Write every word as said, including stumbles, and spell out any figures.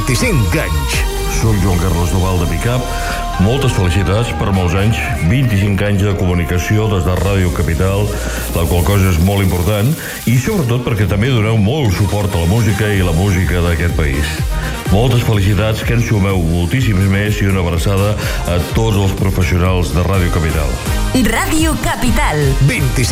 vint-i-cinc anys. Soc Joan Carles Duval de Picap. Moltes felicitats per molts anys, vint-i-cinc anys de comunicació des de Ràdio Capital, la qual cosa és molt important, i sobretot perquè també doneu molt suport a la música i la música d'aquest país. Moltes felicitats, que en sumeu moltíssims més, i una abraçada a tots els professionals de Ràdio Capital. Ràdio Capital. vint-i-cinc